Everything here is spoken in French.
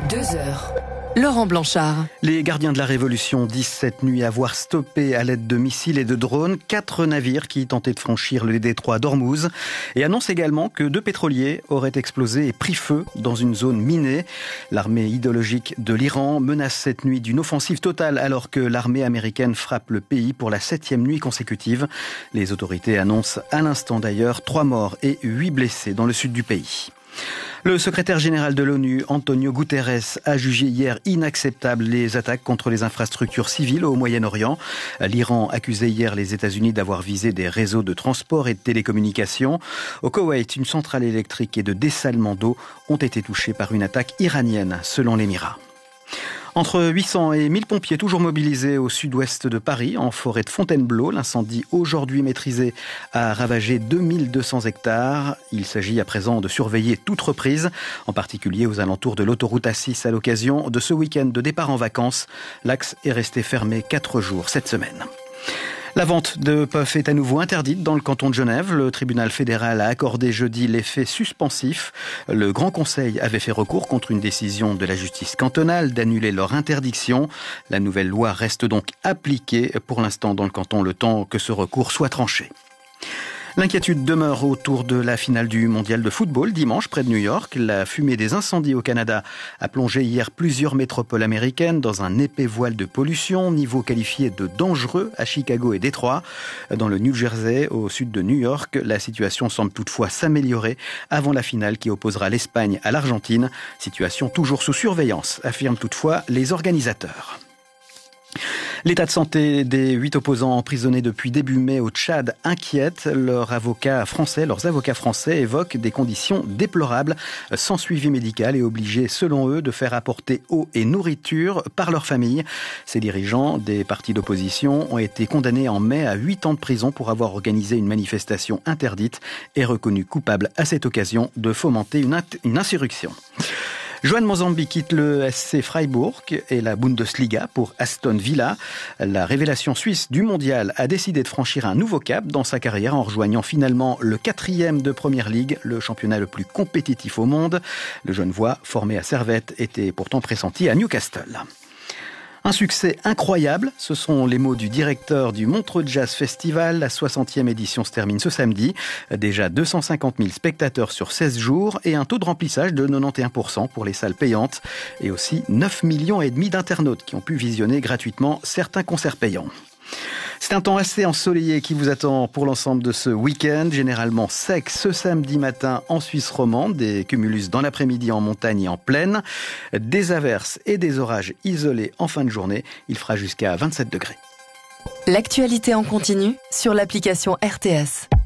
2 heures. Laurent Blanchard. Les gardiens de la Révolution disent cette nuit avoir stoppé à l'aide de missiles et de drones 4 navires qui tentaient de franchir le détroit d'Ormuz et annoncent également que 2 pétroliers auraient explosé et pris feu dans une zone minée. L'armée idéologique de l'Iran menace cette nuit d'une offensive totale alors que l'armée américaine frappe le pays pour la 7e nuit consécutive. Les autorités annoncent à l'instant d'ailleurs 3 morts et 8 blessés dans le sud du pays. Le secrétaire général de l'ONU, Antonio Guterres, a jugé hier inacceptable les attaques contre les infrastructures civiles au Moyen-Orient. L'Iran accusait hier les États-Unis d'avoir visé des réseaux de transport et de télécommunications. Au Koweït, une centrale électrique et de dessalement d'eau ont été touchées par une attaque iranienne, selon l'Émirat. Entre 800 et 1000 pompiers toujours mobilisés au sud-ouest de Paris, en forêt de Fontainebleau. L'incendie aujourd'hui maîtrisé a ravagé 2200 hectares. Il s'agit à présent de surveiller toute reprise, en particulier aux alentours de l'autoroute A6 à l'occasion de ce week-end de départ en vacances. L'axe est resté fermé 4 jours cette semaine. La vente de puffs est à nouveau interdite dans le canton de Genève. Le tribunal fédéral a accordé jeudi l'effet suspensif. Le Grand Conseil avait fait recours contre une décision de la justice cantonale d'annuler leur interdiction. La nouvelle loi reste donc appliquée pour l'instant dans le canton le temps que ce recours soit tranché. L'inquiétude demeure autour de la finale du mondial de football dimanche près de New York. La fumée des incendies au Canada a plongé hier plusieurs métropoles américaines dans un épais voile de pollution, niveau qualifié de dangereux à Chicago et Détroit. Dans le New Jersey, au sud de New York, la situation semble toutefois s'améliorer avant la finale qui opposera l'Espagne à l'Argentine. Situation toujours sous surveillance, affirment toutefois les organisateurs. L'état de santé des 8 opposants emprisonnés depuis début mai au Tchad inquiète. Leurs avocats français évoquent des conditions déplorables, sans suivi médical et obligés, selon eux, de faire apporter eau et nourriture par leur famille. Ces dirigeants des partis d'opposition ont été condamnés en mai à 8 ans de prison pour avoir organisé une manifestation interdite et reconnus coupables à cette occasion de fomenter une insurrection. Joan Mozambi quitte le SC Freiburg et la Bundesliga pour Aston Villa. La révélation suisse du mondial a décidé de franchir un nouveau cap dans sa carrière en rejoignant finalement le 4e de Premier League, le championnat le plus compétitif au monde. Le Genevois, formé à Servette, était pourtant pressenti à Newcastle. Un succès incroyable, ce sont les mots du directeur du Montreux Jazz Festival. La 60e édition se termine ce samedi. Déjà 250 000 spectateurs sur 16 jours et un taux de remplissage de 91% pour les salles payantes. Et aussi 9,5 millions d'internautes qui ont pu visionner gratuitement certains concerts payants. C'est un temps assez ensoleillé qui vous attend pour l'ensemble de ce week-end, généralement sec ce samedi matin en Suisse romande, des cumulus dans l'après-midi en montagne et en plaine, des averses et des orages isolés en fin de journée. Il fera jusqu'à 27 degrés. L'actualité en continu sur l'application RTS.